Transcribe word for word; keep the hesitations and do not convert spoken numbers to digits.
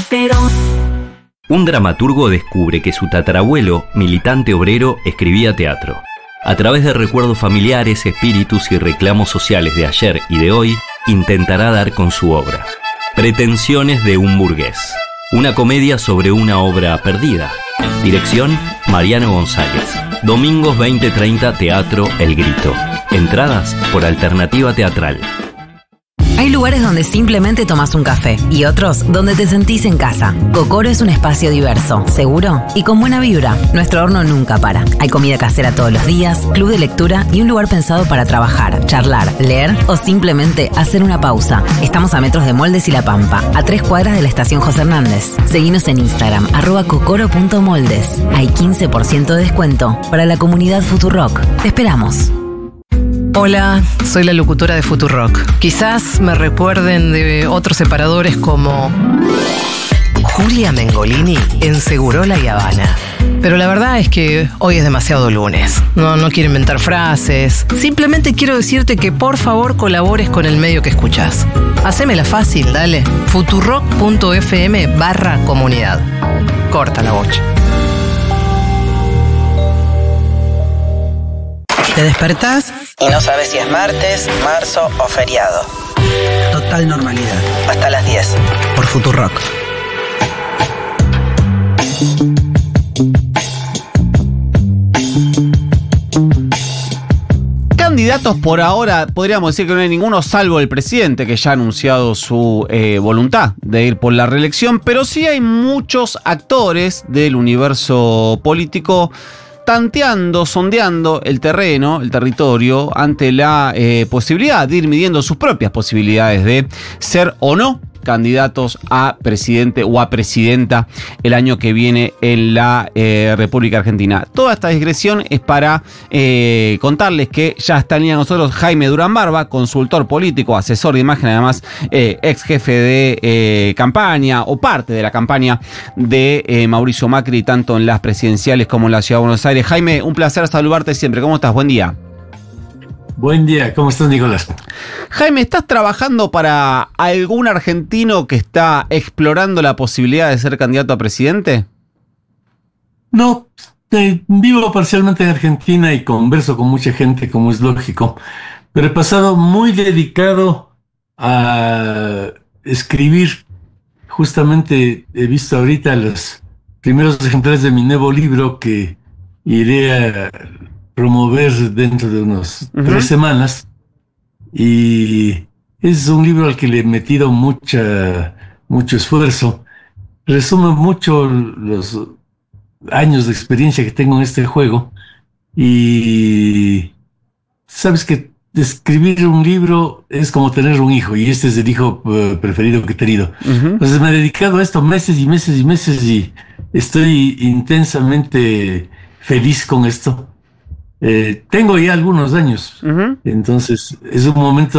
Perón. Un dramaturgo descubre que su tatarabuelo, militante obrero, escribía teatro. A través de recuerdos familiares, espíritus y reclamos sociales de ayer y de hoy, intentará dar con su obra. Pretensiones de un burgués. Una comedia sobre una obra perdida. Dirección, Mariano González. Domingos veinte treinta, Teatro El Grito. Entradas por Alternativa Teatral. Hay lugares donde simplemente tomas un café y otros donde te sentís en casa. Cocoro es un espacio diverso, seguro y con buena vibra. Nuestro horno nunca para. Hay comida casera todos los días, club de lectura y un lugar pensado para trabajar, charlar, leer o simplemente hacer una pausa. Estamos a metros de Moldes y La Pampa, a tres cuadras de la estación José Hernández. Seguinos en Instagram, arroba cocoro punto moldes. Hay quince por ciento de descuento para la comunidad Futurock. Te esperamos. Hola, soy la locutora de Futurock. Quizás me recuerden de otros separadores como Julia Mengolini en Segurola y Habana. Pero la verdad es que hoy es demasiado lunes. No, no quiero inventar frases. Simplemente quiero decirte que por favor colabores con el medio que escuchás. Hacémela fácil, dale. futurock.fm barra comunidad. Corta la bocha. Te despertás y no sabes si es martes, marzo o feriado. Total normalidad. Hasta las diez. Por Futurock. Candidatos por ahora, podríamos decir que no hay ninguno, salvo el presidente, que ya ha anunciado su eh, voluntad de ir por la reelección, pero sí hay muchos actores del universo político tanteando, sondeando el terreno, el territorio, ante la eh, posibilidad de ir midiendo sus propias posibilidades de ser o no candidatos a presidente o a presidenta el año que viene en la eh, República Argentina. Toda esta digresión es para eh, contarles que ya está en línea con nosotros Jaime Durán Barba, consultor político, asesor de imagen, además eh, ex jefe de eh, campaña o parte de la campaña de eh, Mauricio Macri, tanto en las presidenciales como en la Ciudad de Buenos Aires. Jaime, un placer saludarte siempre. ¿Cómo estás? Buen día. Buen día, ¿cómo estás, Nicolás? Jaime, ¿estás trabajando para algún argentino que está explorando la posibilidad de ser candidato a presidente? No, eh, vivo parcialmente en Argentina y converso con mucha gente, como es lógico, pero he pasado muy dedicado a escribir. Justamente he visto ahorita los primeros ejemplares de mi nuevo libro que iré a promover dentro de unos uh-huh. tres semanas, y es un libro al que le he metido mucha, mucho esfuerzo. Resume mucho los años de experiencia que tengo en este juego, y sabes que escribir un libro es como tener un hijo, y este es el hijo uh, preferido que he tenido. Uh-huh. Entonces me he dedicado a esto meses y meses y meses, y estoy intensamente feliz con esto. Eh, tengo ya algunos años, uh-huh. Entonces es un momento